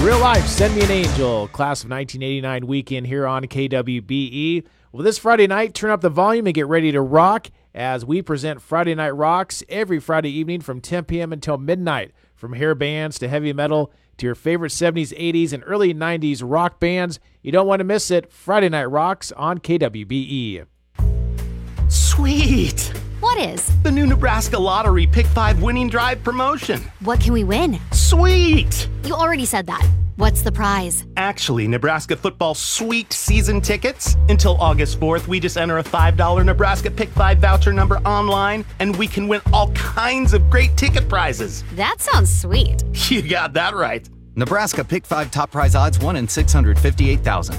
Real life, Send Me an Angel, class of 1989 weekend here on KWBE. Well, this Friday night, turn up the volume and get ready to rock as we present Friday Night Rocks every Friday evening from 10 p.m. until midnight. From hair bands to heavy metal to your favorite 70s, 80s, and early 90s rock bands. You don't want to miss it. Friday Night Rocks on KWBE. Sweet! What is? The new Nebraska Lottery Pick 5 Winning Drive promotion. What can we win? Sweet! You already said that. What's the prize? Actually, Nebraska football sweet season tickets. Until August 4th, we just enter a $5 Nebraska Pick 5 voucher number online, and we can win all kinds of great ticket prizes. That sounds sweet. You got that right. Nebraska Pick 5 top prize odds 1 in 658,000.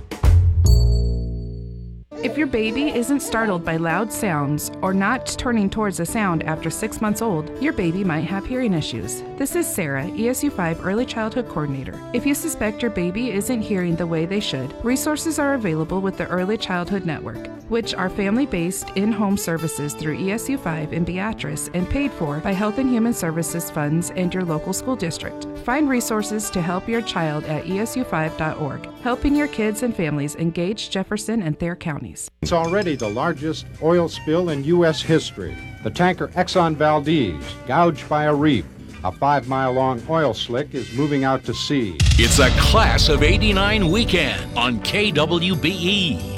If your baby isn't startled by loud sounds or not turning towards a sound after 6 months old, your baby might have hearing issues. This is Sarah, ESU5 Early Childhood Coordinator. If you suspect your baby isn't hearing the way they should, resources are available with the Early Childhood Network, which are family-based in-home services through ESU5 in Beatrice and paid for by Health and Human Services funds and your local school district. Find resources to help your child at esu5.org, helping your kids and families engage Jefferson and Thayer counties. It's already the largest oil spill in U.S. history. The tanker Exxon Valdez, gouged by a reef. A 5-mile-long oil slick is moving out to sea. It's a Class of '89 weekend on KWBE.